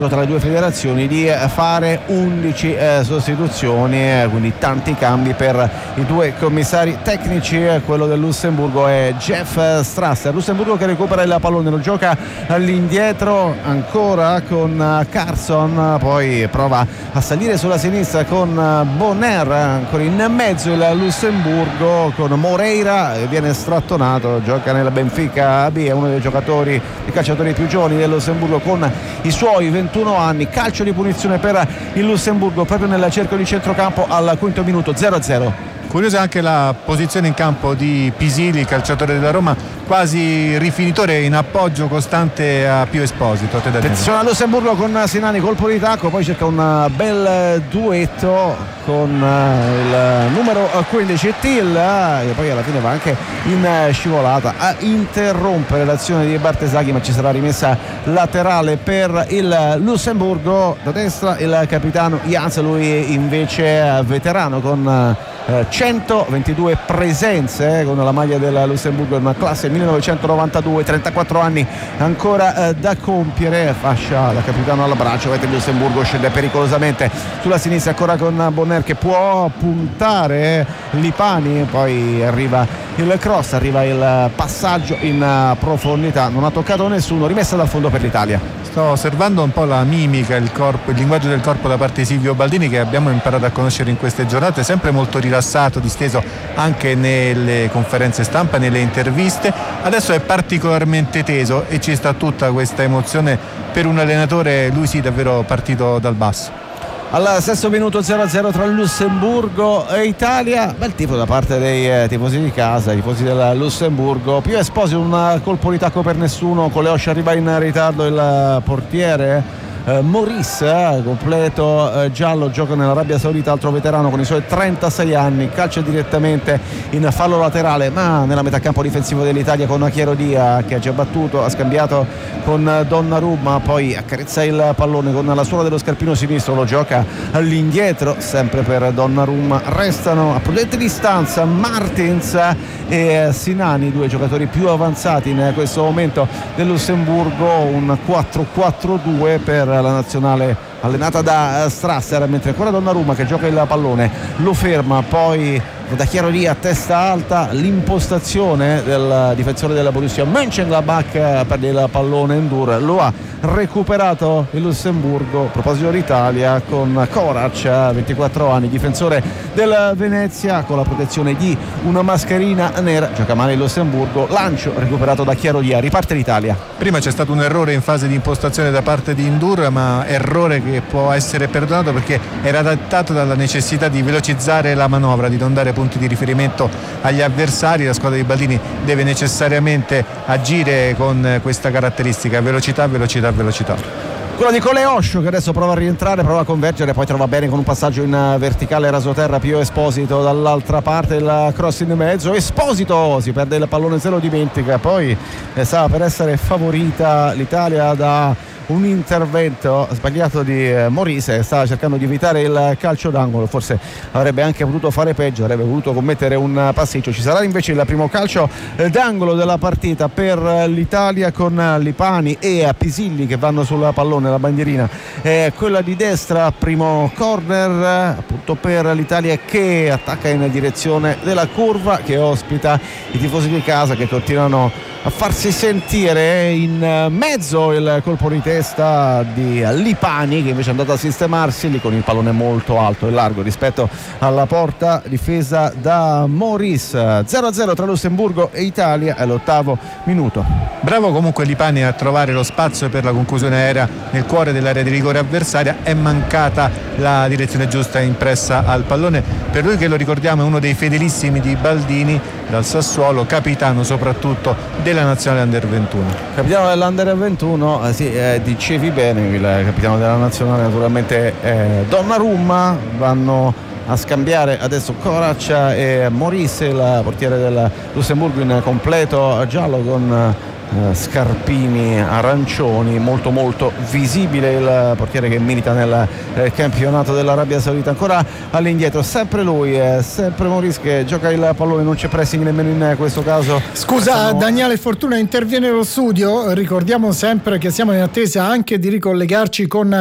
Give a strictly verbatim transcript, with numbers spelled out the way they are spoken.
tra le due federazioni di fare undici eh, sostituzioni, eh, quindi tanti cambi per i due commissari tecnici. Eh, quello del Lussemburgo è Jeff Strasser. Lussemburgo che recupera il pallone, lo gioca all'indietro ancora con Carson, poi prova a salire sulla sinistra con Bonner, ancora in mezzo il Lussemburgo con Moreira, viene strattonato, gioca nel Benfica B, è uno dei giocatori, i calciatori più giovani del Lussemburgo con i suoi ventuno anni. Calcio di punizione per il Lussemburgo proprio nel cerchio di centrocampo al quinto minuto, zero a zero. Curiosa anche la posizione in campo di Pisili, calciatore della Roma, quasi rifinitore in appoggio costante a Pio Esposito. Attenzione al Lussemburgo con Sinani, colpo di tacco, poi cerca un bel duetto con il numero quindici Till, e poi alla fine va anche in scivolata a interrompere l'azione di Bartesaghi, ma ci sarà rimessa laterale per il Lussemburgo. Da destra il capitano Jans, lui invece veterano con centoventidue presenze con la maglia del Lussemburgo, in una classe millenovecentonovantadue, trentaquattro anni ancora eh, da compiere, fascia da capitano al braccio. Vedete il Lussemburgo scende pericolosamente sulla sinistra ancora con Bonner che può puntare Lipani, poi arriva il cross, arriva il passaggio in profondità, non ha toccato nessuno, rimessa dal fondo per l'Italia. Sto osservando un po' la mimica, il corpo, il linguaggio del corpo da parte di Silvio Baldini, che abbiamo imparato a conoscere in queste giornate, sempre molto rilassato, disteso anche nelle conferenze stampa, nelle interviste. Adesso è particolarmente teso e ci sta tutta questa emozione per un allenatore, lui sì, davvero partito dal basso. Al sesto minuto zero a zero tra Lussemburgo e Italia, bel tifo da parte dei eh, tifosi di casa, i tifosi del Lussemburgo. Pio Esposito, un colpo di tacco per nessuno, con le Osce arriva in ritardo il portiere eh, Maurice, eh, completo eh, giallo, gioca nell'Arabia Saudita, altro veterano con i suoi trentasei anni, calcia direttamente in fallo laterale, ma nella metà campo difensivo dell'Italia con Chiero Dia che ha già battuto, ha scambiato con Donnarumma, poi accarezza il pallone con la suola dello scarpino sinistro, lo gioca all'indietro sempre per Donnarumma. Restano a prudente distanza Martins e Sinani, due giocatori più avanzati in questo momento del Lussemburgo, un quattro quattro due per la nazionale allenata da Strasser, mentre ancora Donnarumma che gioca il pallone, lo ferma, poi da Chiaro lì a testa alta l'impostazione del difensore della Borussia Mönchengladbach per il pallone Endur, lo ha recuperato il Lussemburgo. A proposito dell'Italia, con Korac, ventiquattro anni, difensore del Venezia, con la protezione di una mascherina nera, gioca male il Lussemburgo, lancio recuperato da Chiaro Dia, riparte l'Italia. Prima c'è stato un errore in fase di impostazione da parte di Endur, ma errore che può essere perdonato perché era adattato dalla necessità di velocizzare la manovra, di non dare punti di riferimento agli avversari. La squadra di Baldini deve necessariamente agire con questa caratteristica: velocità, velocità, velocità. Quella di Coleoscio che adesso prova a rientrare, prova a convergere, poi trova bene con un passaggio in verticale rasoterra Pio Esposito dall'altra parte, il cross in mezzo, Esposito si perde il pallone, se lo dimentica, poi eh, stava per essere favorita l'Italia da un intervento sbagliato di eh, Maurice, stava cercando di evitare il calcio d'angolo, forse avrebbe anche potuto fare peggio, avrebbe voluto commettere un pasticcio. Ci sarà invece il primo calcio eh, d'angolo della partita per l'Italia, con Lipani e Pisilli che vanno sul pallone, la bandierina è quella di destra, primo corner appunto per l'Italia che attacca in direzione della curva che ospita i tifosi di casa, che continuano a farsi sentire. In mezzo il colpo di testa di Lipani che invece è andato a sistemarsi lì con il pallone molto alto e largo rispetto alla porta difesa da Maurice. Zero a zero tra Lussemburgo e Italia, è l'ottavo minuto. Bravo comunque Lipani a trovare lo spazio per la conclusione aerea nel cuore dell'area di rigore avversaria, è mancata la direzione giusta impressa al pallone. Per lui, che lo ricordiamo è uno dei fedelissimi di Baldini dal Sassuolo, capitano soprattutto della nazionale under ventuno. Capitano dell'under ventuno, eh, sì, eh, dicevi bene, il capitano della nazionale naturalmente eh, Donnarumma. Vanno a scambiare adesso Korac e Maurice, il portiere del Lussemburgo in completo giallo con eh, scarpini arancioni, molto molto visibile il portiere che milita nel eh, campionato dell'Arabia Saudita. Ancora all'indietro, sempre lui, eh, sempre Maurice che gioca il pallone, non c'è pressing nemmeno in questo caso. Scusa Siamo... Daniele Fortuna, interviene lo studio, ricordiamo sempre che siamo in attesa anche di ricollegarci con